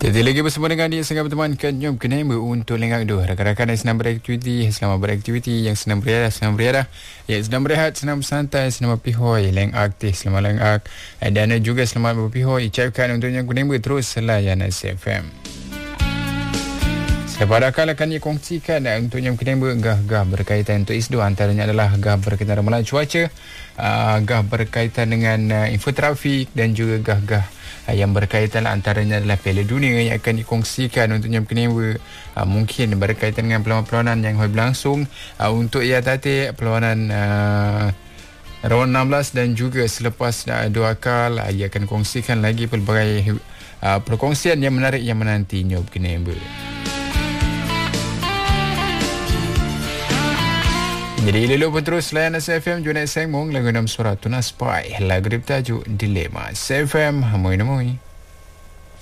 Jadi lagi bersama dengan dia sangat berteman Kenyum Kenemba untuk lengkap tu rakan-rakan yang senang beraktiviti, selamat beraktiviti, yang senang berehat, yang senang berehat, senang bersantai, senang berpihoi, leng aktif, selamat leng ak, dan juga selamat berpihoi. Ucapkan untuk yang Kenemba terus layan SFM. Selepas akal akan dikongsikan untuk yang Kenemba gah-gah berkaitan untuk ISDO, antaranya adalah gah berkaitan ramalan cuaca, gah berkaitan dengan info trafik dan juga gah-gah yang berkaitan antaranya adalah Piala Dunia yang akan dikongsikan untuk yang Kenemba, mungkin berkaitan dengan perlawanan-perlawanan yang berlangsung untuk ia tadi perlawanan round 16 dan juga selepas dua akal ia akan kongsikan lagi pelbagai perkongsian yang menarik yang menanti Nyop Kenemba. Jadi lelok pun terus layan SFM Junet Sengmong lagu 6 surat Tunas Pai, lagu bertajuk Dilema. SFM Hamoi Namoi.